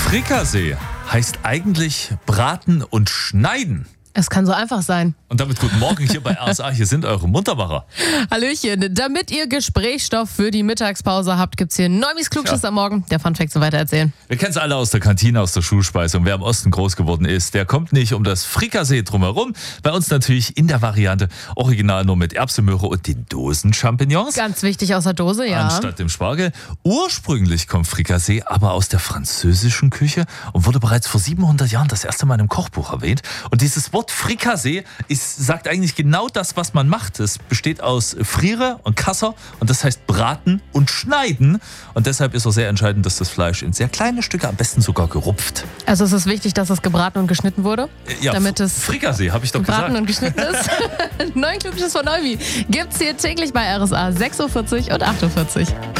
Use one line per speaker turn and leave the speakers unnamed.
Frikassee heißt eigentlich braten und schneiden.
Es kann so einfach sein.
Und damit guten Morgen hier bei RSA. Hier sind eure Muntermacher.
Hallöchen. Damit ihr Gesprächsstoff für die Mittagspause habt, gibt's hier Neumis Klugschiss am Morgen. Der Funfact zum Weitererzählen.
Wir kennen es alle aus der Kantine, aus der Schulspeise. Und wer im Osten groß geworden ist, der kommt nicht um das Frikassee drumherum. Bei uns natürlich in der Variante original nur mit Erbsenmöhre und den Dosen-Champignons.
Ganz wichtig aus der Dose, ja.
Anstatt dem Spargel. Ursprünglich kommt Frikassee aber aus der französischen Küche und wurde bereits vor 700 Jahren das erste Mal in einem Kochbuch erwähnt. Und dieses Wort Frikassee sagt eigentlich genau das, was man macht. Es besteht aus Friere und Kasser und das heißt braten und schneiden. Und deshalb ist auch sehr entscheidend, dass das Fleisch in sehr kleine Stücke, am besten sogar gerupft.
Also es ist wichtig, dass es gebraten und geschnitten wurde?
Ja,
damit es
Frikassee, habe ich doch gesagt.
Gebraten und geschnitten ist. Neuen Klugschiss von Neumi gibt's hier täglich bei RSA 6.40 Uhr und 8.40 Uhr.